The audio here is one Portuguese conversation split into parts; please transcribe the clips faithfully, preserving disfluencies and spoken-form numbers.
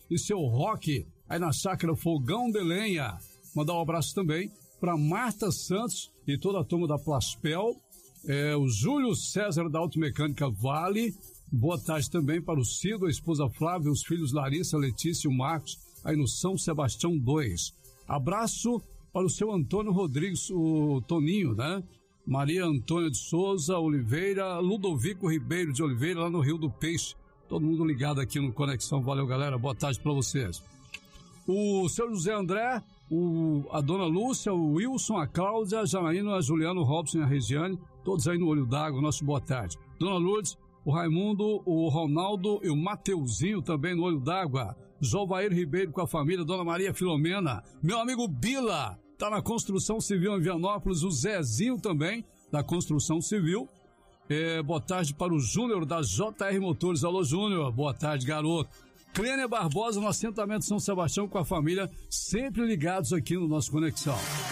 e seu rock aí na Chácara Fogão de Lenha. Mandar um abraço também para Marta Santos e toda a turma da Plaspel, é, o Júlio César da Automecânica Vale. Boa tarde também para o Cido, a esposa Flávia, os filhos Larissa, Letícia e o Marcos, aí no São Sebastião dois. Abraço para o seu Antônio Rodrigues, o Toninho, né? Maria Antônia de Souza Oliveira, Ludovico Ribeiro de Oliveira, lá no Rio do Peixe. Todo mundo ligado aqui no Conexão. Valeu, galera. Boa tarde para vocês. O seu José André, o, a dona Lúcia, o Wilson, a Cláudia, a Janaína, a Juliano, o Robson e a Regiane, todos aí no Olho d'Água. Nosso boa tarde. Dona Lourdes, o Raimundo, o Ronaldo e o Mateuzinho também no Olho d'Água. Jovair Ribeiro com a família, Dona Maria Filomena, meu amigo Bila, tá na construção civil em Vianópolis, o Zezinho também, da construção civil. É, boa tarde para o Júnior da J R Motores. Alô, Júnior, boa tarde, garoto. Clênia Barbosa no assentamento São Sebastião com a família, sempre ligados aqui no nosso Conexão.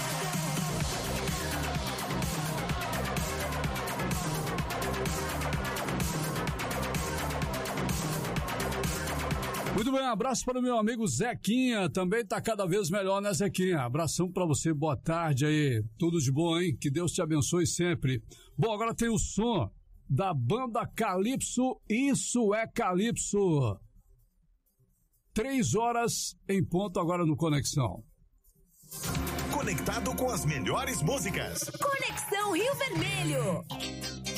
Muito bem, um abraço para o meu amigo Zequinha, também tá cada vez melhor, né, Zequinha? Abração para você, boa tarde aí, tudo de bom, hein? Que Deus te abençoe sempre. Bom, agora tem o som da banda Calypso, Isso é Calypso. Três horas em ponto agora no Conexão. Conectado com as melhores músicas. Conexão Rio Vermelho.